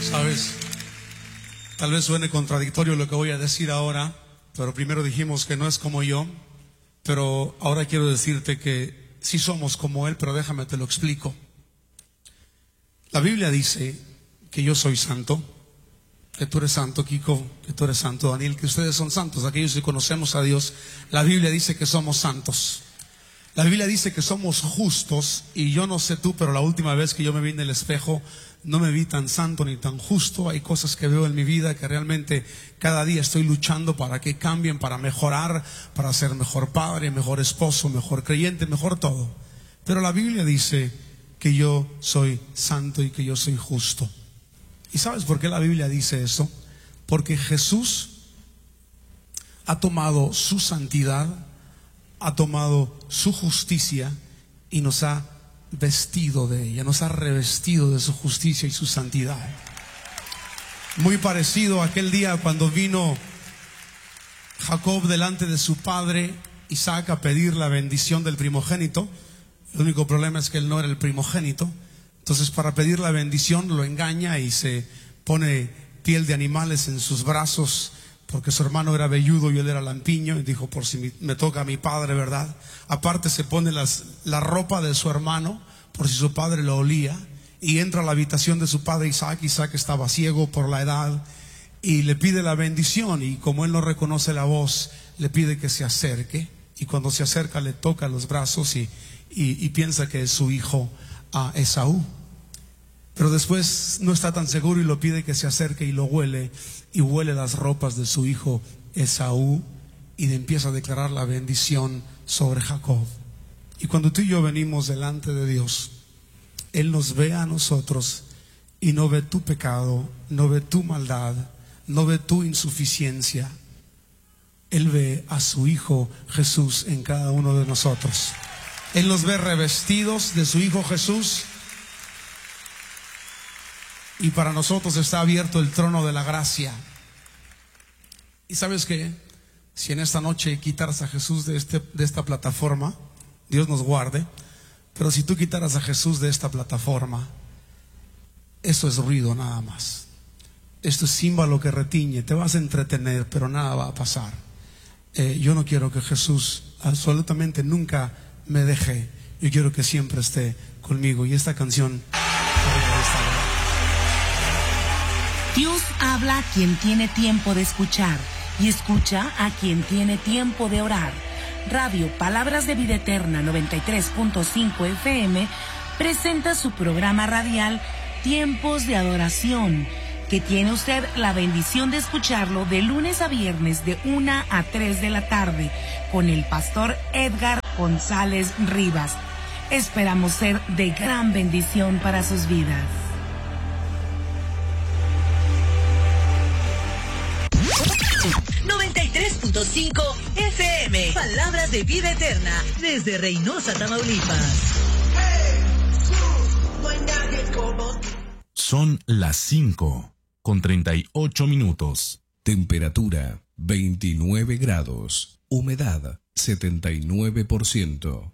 Sabes, tal vez suene contradictorio lo que voy a decir ahora, pero primero dijimos que no es como yo, pero ahora quiero decirte que sí somos como Él, pero déjame te lo explico. La Biblia dice que yo soy santo, que tú eres santo, Kiko, que tú eres santo, Daniel, que ustedes son santos, aquellos que conocemos a Dios. La Biblia dice que somos santos. La Biblia dice que somos justos, y yo no sé tú, pero la última vez que yo me vi en el espejo no me vi tan santo ni tan justo. Hay cosas que veo en mi vida que realmente cada día estoy luchando para que cambien, para mejorar, para ser mejor padre, mejor esposo, mejor creyente, mejor todo. Pero la Biblia dice que yo soy santo y que yo soy justo. ¿Y sabes por qué la Biblia dice eso? Porque Jesús ha tomado su santidad, ha tomado su justicia y nos ha vestido de ella, nos ha revestido de su justicia y su santidad. Muy parecido a aquel día cuando vino Jacob delante de su padre Isaac a pedir la bendición del primogénito. El único problema es que él no era el primogénito. Entonces, para pedir la bendición lo engaña y se pone piel de animales en sus brazos, porque su hermano era velludo y él era lampiño, y dijo, por si me toca a mi padre, ¿verdad? Aparte se pone la ropa de su hermano, por si su padre lo olía, y entra a la habitación de su padre Isaac. Isaac estaba ciego por la edad, y le pide la bendición, y como él no reconoce la voz, le pide que se acerque, y cuando se acerca le toca los brazos y piensa que es su hijo Esaú. Pero después no está tan seguro y lo pide que se acerque y lo huele, y huele las ropas de su hijo Esaú, y le empieza a declarar la bendición sobre Jacob. Y cuando tú y yo venimos delante de Dios, Él nos ve a nosotros y no ve tu pecado, no ve tu maldad, no ve tu insuficiencia. Él ve a su hijo Jesús en cada uno de nosotros. Él nos ve revestidos de su hijo Jesús. Y para nosotros está abierto el trono de la gracia. Y sabes qué, si en esta noche quitaras a Jesús de esta plataforma, Dios nos guarde, pero si tú quitaras a Jesús de esta plataforma, esto es ruido nada más. Esto es címbalo que retiñe, te vas a entretener, pero nada va a pasar. Yo no quiero que Jesús absolutamente nunca me deje. Yo quiero que siempre esté conmigo. Y esta canción, Dios habla a quien tiene tiempo de escuchar y escucha a quien tiene tiempo de orar. Radio Palabras de Vida Eterna 93.5 FM presenta su programa radial Tiempos de Adoración, que tiene usted la bendición de escucharlo de lunes a viernes de 1 a 3 de la tarde con el pastor Edgar González Rivas. Esperamos ser de gran bendición para sus vidas. FM, Palabras de Vida Eterna, desde Reynosa, Tamaulipas. Son las 5:38. Temperatura 29 grados. Humedad 79%.